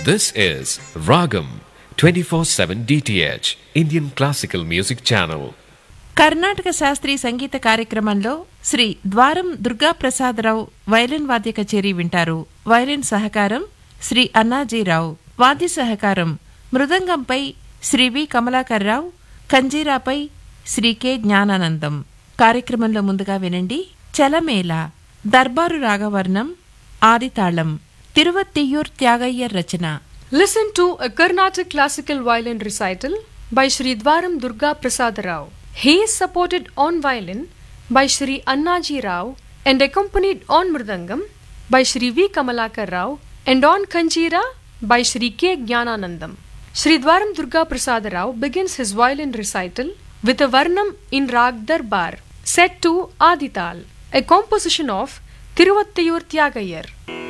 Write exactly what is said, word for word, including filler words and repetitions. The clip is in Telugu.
This is Ragam twenty-four seven D T H Indian Classical Music Channel. Karnataka శాస్త్రీయ సంగీత కార్యక్రమంలో శ్రీ ద్వారం దుర్గా ప్రసాదరావు వైలిన్ వాద్య కచేరీ వింటారు. వైలిన్ సహకారం శ్రీ అన్నాజీరావు, వాద్య సహకారం మృదంగంపై శ్రీ వి కమలాకర్రావు, కంజీరాపై శ్రీ కె జ్ఞానానందం. కార్యక్రమంలో ముందుగా వినండి చలమేళ, దర్బారు రాగవర్ణం, ఆదితాళం, తిరువత్తియూర్ త్యాగయ్యర్ రచన. Listen to a Carnatic classical violin recital by Shri Dwaram Durga Prasad Rao. He is supported on violin by Shri Annaji Rao and accompanied on mridangam by Shri V. Kamalakar Rao and on kanjira by Shri K. Jnananandam. Shri Dwaram Durga Prasad Rao begins his violin recital with a varnam in Rag Darbar set to Adital, a composition of Tiruvattiyur Tyagayar.